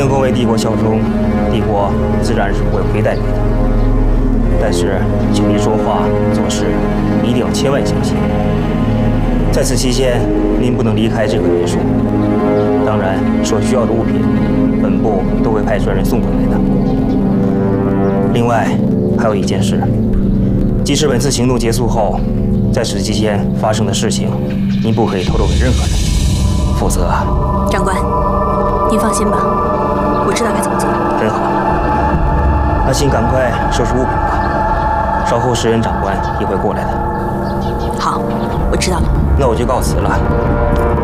能够为帝国效忠，帝国自然是不会亏待你的。但是，请您说话做事一定要千万小心。在此期间，您不能离开这个别墅。当然，所需要的物品，本部都会派专人送过来的。另外，还有一件事，即使本次行动结束后，在此期间发生的事情，您不可以透露给任何人，否则…… 长官，您放心吧，我知道该怎么做。 真好，那请赶快收拾物品吧，稍后石恩长官也会过来的。 好，我知道了。 那我就告辞了。